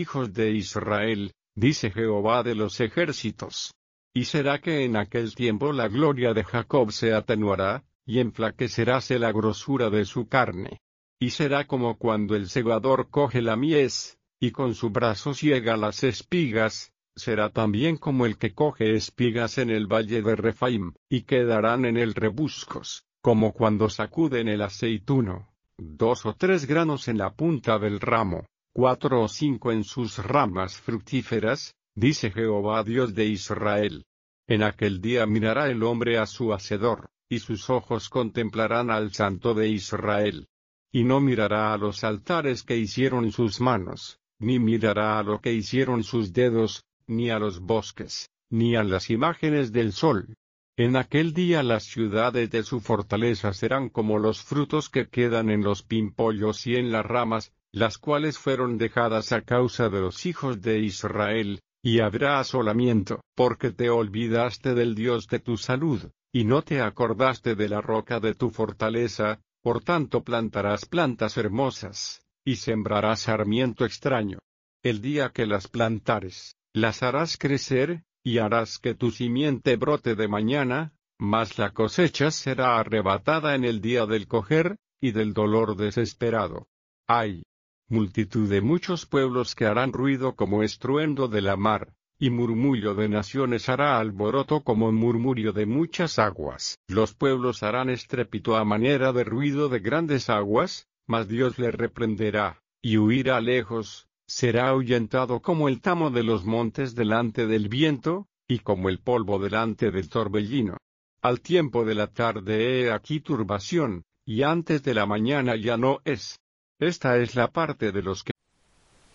hijos de Israel, dice Jehová de los ejércitos. Y será que en aquel tiempo la gloria de Jacob se atenuará, y enflaqueceráse la grosura de su carne. Y será como cuando el segador coge la mies, y con su brazo ciega las espigas, será también como el que coge espigas en el valle de Rephaim, y quedarán en él rebuscos, como cuando sacuden el aceituno, 2 o 3 granos en la punta del ramo, 4 o 5 en sus ramas fructíferas, dice Jehová Dios de Israel. En aquel día mirará el hombre a su Hacedor, y sus ojos contemplarán al Santo de Israel. Y no mirará a los altares que hicieron sus manos, ni mirará a lo que hicieron sus dedos, ni a los bosques, ni a las imágenes del sol. En aquel día las ciudades de su fortaleza serán como los frutos que quedan en los pimpollos y en las ramas, las cuales fueron dejadas a causa de los hijos de Israel, y habrá asolamiento, porque te olvidaste del Dios de tu salud, y no te acordaste de la roca de tu fortaleza. Por tanto plantarás plantas hermosas, y sembrarás sarmiento extraño. El día que las plantares, las harás crecer, y harás que tu simiente brote de mañana, mas la cosecha será arrebatada en el día del coger, y del dolor desesperado. ¡Ay! Multitud de muchos pueblos que harán ruido como estruendo de la mar, y murmullo de naciones hará alboroto como murmurio de muchas aguas. Los pueblos harán estrépito a manera de ruido de grandes aguas, mas Dios le reprenderá, y huirá lejos, será ahuyentado como el tamo de los montes delante del viento, y como el polvo delante del torbellino. Al tiempo de la tarde he aquí turbación, y antes de la mañana ya no es. Esta es la parte de los que